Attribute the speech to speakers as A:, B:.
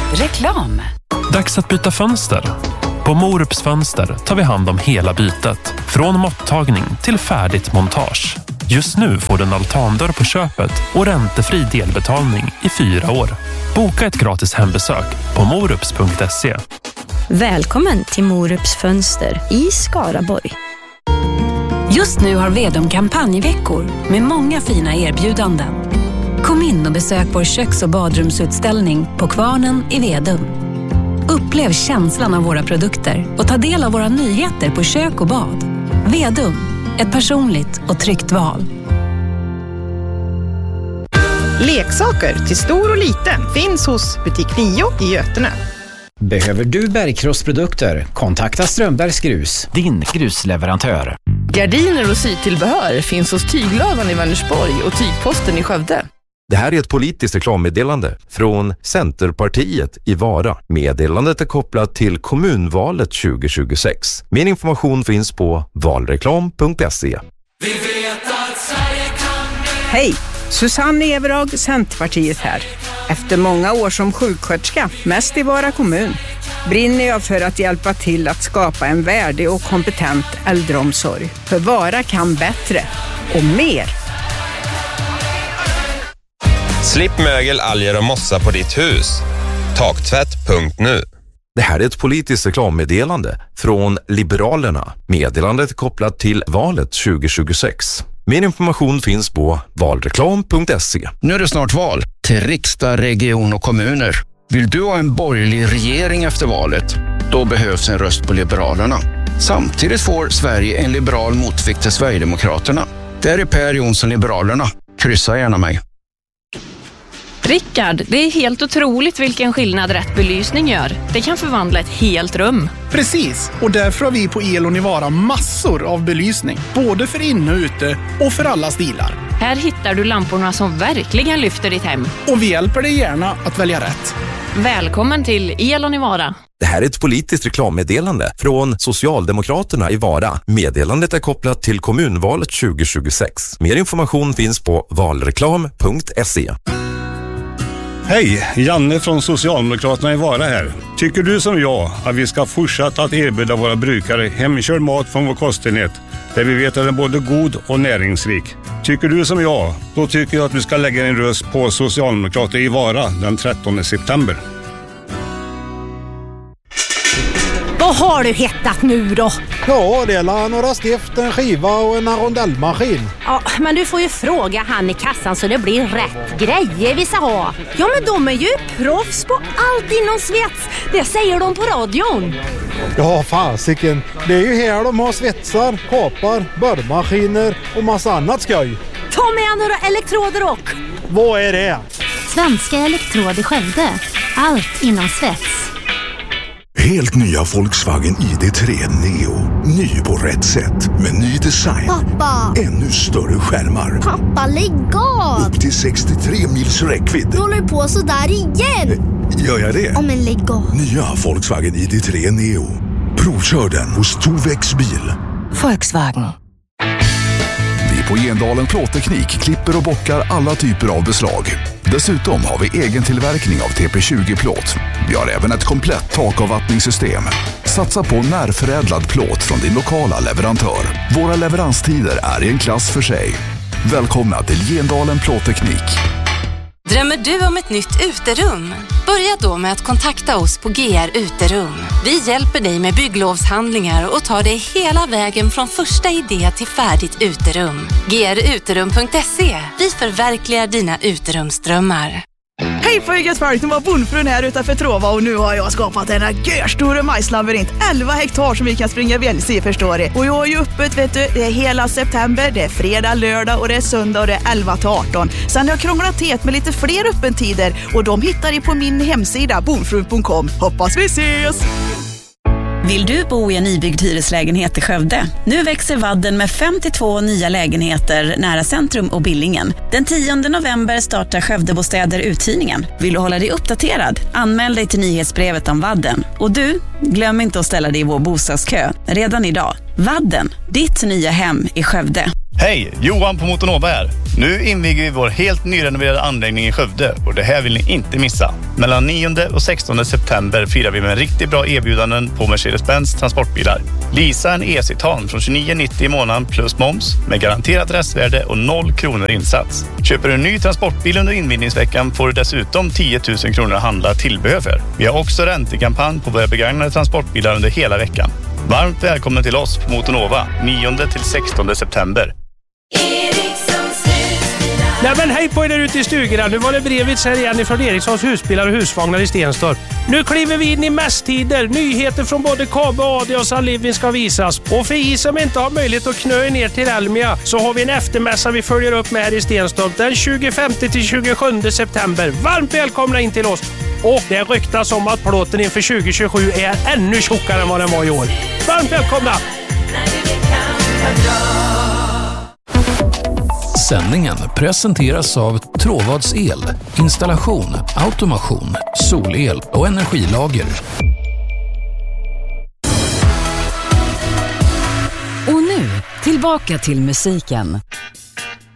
A: Reklam.
B: Dags att byta fönster. På Morups Fönster tar vi hand om hela bytet. Från måttagning till färdigt montage. Just nu får du en altandörr på köpet och räntefri delbetalning i 4 år. Boka ett gratis hembesök på morups.se.
C: Välkommen till Morups Fönster i Skaraborg.
A: Just nu har Vedum kampanjveckor med många fina erbjudanden. Kom in och besök vår köks- och badrumsutställning på Kvarnen i Vedum. Upplev känslan av våra produkter och ta del av våra nyheter på kök och bad. Vedum, ett personligt och tryggt val.
D: Leksaker till stor och liten finns hos Butik 9 i Götene.
E: Behöver du bergkrossprodukter? Kontakta Strömbergs Grus, din grusleverantör.
D: Gardiner och sytillbehör finns hos Tyglövan i Vänersborg och Tygposten i Skövde.
F: Det här är ett politiskt reklammeddelande från Centerpartiet i Vara. Meddelandet är kopplat till kommunvalet 2026. Mer information finns på valreklam.se.
G: Vi vet att Sverige kan bli...
H: Hej, Susanne Everag, Centerpartiet här. Efter många år som sjuksköterska, mest i Vara kommun, brinner jag för att hjälpa till att skapa en värdig och kompetent äldreomsorg. För Vara kan bättre och mer.
I: Slipp mögel, alger och mossa på ditt hus. Taktvätt.nu.
F: Det här är ett politiskt reklammeddelande från Liberalerna. Meddelandet är kopplat till valet 2026. Mer information finns på valreklam.se.
J: Nu är det snart val till riksdag, region och kommuner. Vill du ha en borgerlig regering efter valet? Då behövs en röst på Liberalerna. Samtidigt får Sverige en liberal motvikt till Sverigedemokraterna. Där är Per Jonsson Liberalerna. Kryssa gärna mig.
K: Rickard, det är helt otroligt vilken skillnad rätt belysning gör. Det kan förvandla ett helt rum.
L: Precis, och därför har vi på Elon i Vara massor av belysning. Både för inne och ute och för alla stilar.
K: Här hittar du lamporna som verkligen lyfter ditt hem.
L: Och vi hjälper dig gärna att välja rätt.
K: Välkommen till Elon i Vara.
F: Det här är ett politiskt reklammeddelande från Socialdemokraterna i Vara. Meddelandet är kopplat till kommunvalet 2026. Mer information finns på valreklam.se.
M: Hej, Janne från Socialdemokraterna i Vara här. Tycker du som jag att vi ska fortsätta att erbjuda våra brukare hemkörd mat från vår kostenhet där vi vet att den är både god och näringsrik? Tycker du som jag, då tycker jag att vi ska lägga en röst på Socialdemokrater i Vara den 13 september.
N: Vad har du hettat nu då?
O: Ja, det är några stift, en skiva och en rondellmaskin.
N: Ja, men du får ju fråga han i kassan så det blir rätt grejer vi ska ha. Ja, men de är ju proffs på allt inom svets. Det säger de på radion.
O: Ja, fasiken. Det är ju här de har svetsar, kapar, borrmaskiner och massa annat skoj.
N: Ta med några elektroder och...
O: Vad är det?
P: Svenska Elektroder Skövde. Allt inom svets.
Q: Helt nya Volkswagen ID3 Neo. Ny på rätt sätt med ny design.
R: Pappa!
Q: Ännu större skärmar.
R: Pappa, lägg av!
Q: Upp till 63 mils räckvidd.
R: Du håller på så där igen!
Q: Gör jag det?
R: Ja, men lägg av.
Q: Nya Volkswagen ID3 Neo. Provkör den hos Tovex bil.
A: Volkswagen.
S: Vi på Gendalen Plåtteknik klipper och bockar alla typer av beslag. Dessutom har vi egen tillverkning av TP20-plåt. Vi har även ett komplett takavvattningssystem. Satsa på närförädlad plåt från din lokala leverantör. Våra leveranstider är i en klass för sig. Välkomna till Gendalen Plåtteknik.
T: Drömmer du om ett nytt uterum? Börja då med att kontakta oss på GR Uterum. Vi hjälper dig med bygglovshandlingar och tar dig hela vägen från första idé till färdigt uterum. gruterum.se. Vi förverkligar dina uterumsdrömmar.
G: Hej på Eget Falk, nu var bondfrun här utanför Trova och nu har jag skapat en görstor majslabyrint. 11 hektar som vi kan springa vilse i, förstår du. Och jag har ju öppet, vet du, det är hela september, det är fredag, lördag och det är söndag och det är 11-18. Sen har jag krånglat till med lite fler öppentider och de hittar ni på min hemsida bondfrun.com. Hoppas vi ses!
A: Vill du bo i en nybyggd hyreslägenhet i Skövde? Nu växer Vadden med 52 nya lägenheter nära centrum och Billingen. Den 10 november startar Skövdebostäder uthyrningen. Vill du hålla dig uppdaterad? Anmäl dig till nyhetsbrevet om Vadden. Och du, glöm inte att ställa dig i vår bostadskö redan idag. Vadden, ditt nya hem i Skövde.
U: Hej, Johan på Motonova här. Nu inviger vi vår helt nyrenoverade anläggning i Skövde och det här vill ni inte missa. Mellan 9 och 16 september firar vi med riktigt bra erbjudanden på Mercedes-Benz transportbilar. Leasa en E-Citan från 29,90 i månaden plus moms med garanterat restvärde och 0 kronor insats. Köper du en ny transportbil under invigningsveckan får du dessutom 10 000 kronor att handla tillbehör för. Vi har också räntekampanj på våra begagnade transportbilar under hela veckan. Varmt välkommen till oss på Motonova 9 till 16 september.
V: Nej men hej på er där ute i stugorna. Nu var det Brevits här igen ifrån Erikssons husbilar och husvagnar i Stenstorp. Nu kliver vi in i mässtider. Nyheter från både KB, AD och Sun Living ska visas. Och för er som inte har möjlighet att knö ner till Elmia så har vi en eftermässa vi följer upp med här i Stenstorp den 25 till 27 september. Varmt välkomna in till oss. Och det ryktas om att plåten inför 2027 är ännu tjockare än vad den var i år. Varmt välkomna!
W: Sändningen presenteras av Tråvads el, installation, automation, solel och energilager.
A: Och nu, tillbaka till musiken.